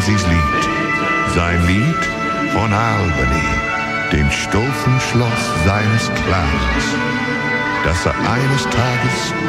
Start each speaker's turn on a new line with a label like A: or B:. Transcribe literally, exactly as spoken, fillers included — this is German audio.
A: Mackenzie's Lied, sein Lied von Albany, dem stolzen Schloss seines Clans, das er eines Tages